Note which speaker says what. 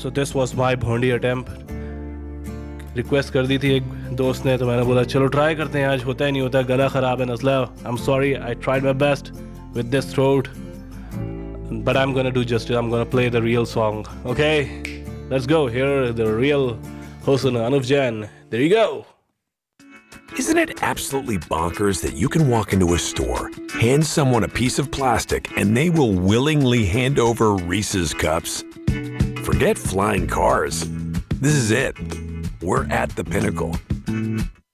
Speaker 1: So this was my भोंडी attempt. Request कर दी थी एक दोस्त ने, तो मैंने बोला चलो ट्राई करते हैं, आज होता ही नहीं होता, गला ख़राब है नज़ला. I'm sorry, I tried my best with this throat, but I'm gonna do justice. I'm gonna play the real song. Okay, let's go. Here the real Hosana Anuv Jain. There you go.
Speaker 2: Isn't it absolutely bonkers that you can walk into a store, hand someone a piece of plastic, and they will willingly hand over Reese's cups? Forget flying cars. This is it. We're at the pinnacle.